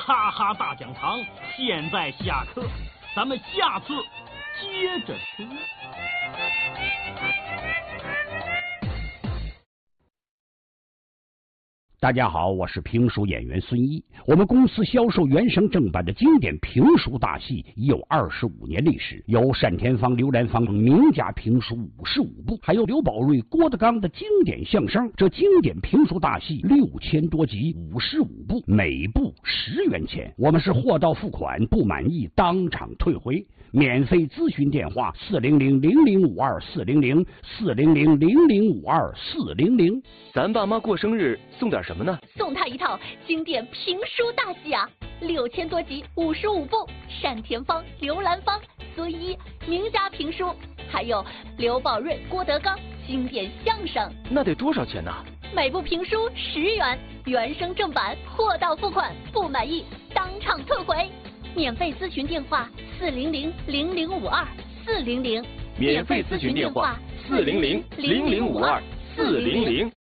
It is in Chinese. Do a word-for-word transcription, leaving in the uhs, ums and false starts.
哈哈大讲堂现在下课，咱们下次接着说。 大家好，我是评书演员孙一。我们公司销售原声正版的经典评书大戏已有二十五年历史，有单田芳、刘兰芳等名家评书五十五部，还有刘宝瑞、郭德纲的经典相声。这经典评书大戏六千多集，五十五部，每部十元钱。我们是货到付款，不满意当场退回。免费咨询电话：四零零零零五二四零零四零零零零五二四零零。 咱爸妈过生日送点什么呢？ 送他一套经典评书大戏啊，六千多集，五十五部，单田芳、刘兰芳、孙一名家评书，还有刘宝瑞、郭德纲经典相声。 那得多少钱呢？ 每部评书十元，原声正版，货到付款，不满意当场退回。免费咨询电话：四零零零零五二四零零。 免费咨询电话：四零零零零五二四零零。